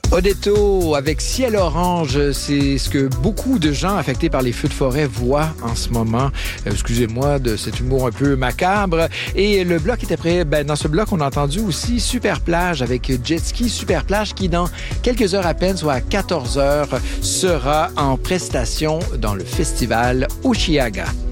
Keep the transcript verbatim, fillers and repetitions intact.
Odetto avec Ciel Orange, c'est ce que beaucoup de gens affectés par les feux de forêt voient en ce moment. Euh, excusez-moi de cet humour un peu macabre. Et le bloc était prêt. Ben, dans ce bloc, on a entendu aussi Super Plage avec Jet Ski Super Plage qui, dans quelques heures à peine, soit à quatorze heures, sera en prestation dans le festival Osheaga.